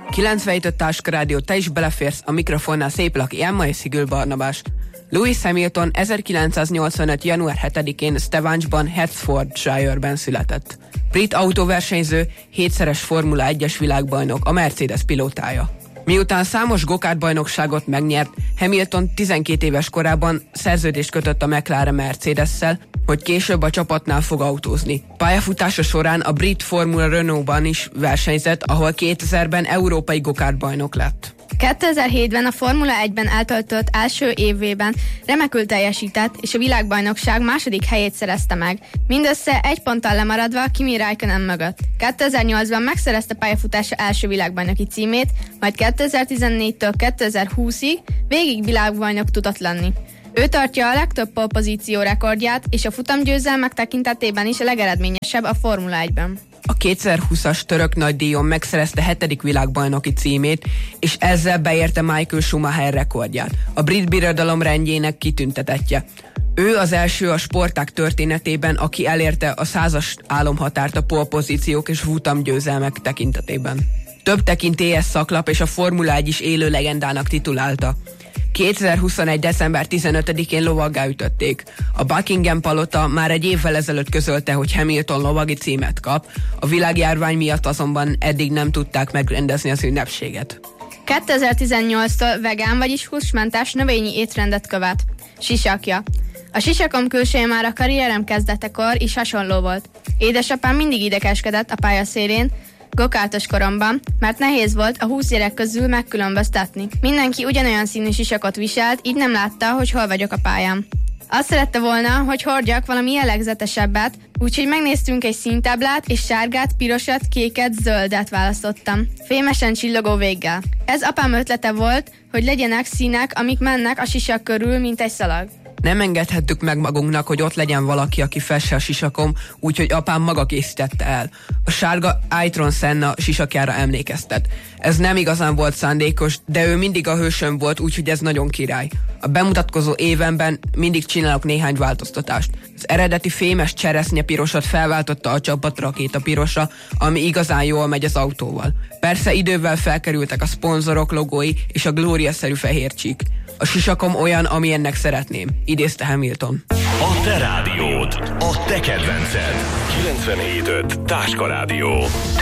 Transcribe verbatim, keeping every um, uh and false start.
kilencvenöt Táska Rádió, te is beleférsz, a mikrofonnál Szép Laki Emma és Szigül Barnabás. Lewis Hamilton ezerkilencszáznyolcvanöt. január hetedikén Stavangsban, Hertfordshire-ben született. Brit autóversenyző, hétszeres Formula egyes világbajnok, a Mercedes pilótája. Miután számos gokártbajnokságot megnyert, Hamilton tizenkét éves korában szerződést kötött a McLaren Mercedes-szel, hogy később a csapatnál fog autózni. Pályafutása során a brit Formula Renault-ban is versenyzett, ahol kétezerben európai gokártbajnok lett. kétezer-hétben a Formula egyben eltöltött első évében remekül teljesített, és a világbajnokság második helyét szerezte meg, mindössze egy ponttal lemaradva Kimi Räikkönen mögött. kétezer-nyolcban megszerezte pályafutása első világbajnoki címét, majd kétezer-tizennégytől kétezer-húszig végig világbajnok tudott lenni. Ő tartja a legtöbb polpozíció rekordját, és a futamgyőzelmek tekintetében is a legeredményesebb a Formula egyben. A kétezer-húszas török nagydíjon megszerezte hetedik világbajnoki címét, és ezzel beérte Michael Schumacher rekordját, a brit birodalom rendjének kitüntetettje. Ő az első a sportág történetében, aki elérte a százas álomhatárt a polpozíciók és futamgyőzelmek tekintetében. Több tekintélyes szaklap és a Formula egy is élő legendának titulálta. kétezer-huszonegy. december tizenötödikén lovaggá ütötték. A Buckingham palota már egy évvel ezelőtt közölte, hogy Hamilton lovagi címet kap, a világjárvány miatt azonban eddig nem tudták megrendezni az ünnepséget. kétezer-tizennyolctól vegán, vagyis húsmentes növényi étrendet követ. Sisakja. A sisakom külseje már a karrierem kezdetekor is hasonló volt. Édesapám mindig idegeskedett a pályaszélén, gokártos koromban, mert nehéz volt a húsz gyerek közül megkülönböztetni. Mindenki ugyanolyan színű sisakot viselt, így nem látta, hogy hol vagyok a pályán. Azt szerette volna, hogy hordjak valami jellegzetesebbet, úgyhogy megnéztünk egy színtáblát, és sárgát, pirosat, kéket, zöldet választottam. Fémesen csillogó véggel. Ez apám ötlete volt, hogy legyenek színek, amik mennek a sisak körül, mint egy szalag. Nem engedhettük meg magunknak, hogy ott legyen valaki, aki fesse a sisakom, úgyhogy apám maga készítette el. A sárga Ayrton Senna sisakjára emlékeztet. Ez nem igazán volt szándékos, de ő mindig a hősöm volt, úgyhogy ez nagyon király. A bemutatkozó évenben mindig csinálok néhány változtatást. Az eredeti fémes cseresznye pirosat felváltotta a csapat rakéta pirosa, ami igazán jól megy az autóval. Persze idővel felkerültek a szponzorok logói és a glóriaszerű fehér csík. A sisakom olyan, amilyennek szeretném, idézte Hamilton. A te rádiód, a te kedvenced. kilencvenhét öt Táska Rádió.